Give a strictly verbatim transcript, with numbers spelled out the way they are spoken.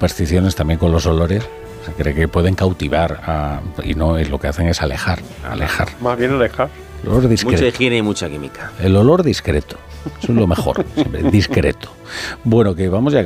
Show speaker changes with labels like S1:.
S1: supersticiones también con los olores. Se cree que pueden cautivar a, y no, y lo que hacen es alejar, alejar.
S2: Más bien alejar.
S1: El olor discreto.
S3: Mucha higiene y mucha química.
S1: El olor discreto. Eso es lo mejor, siempre, discreto. Bueno, que vamos ya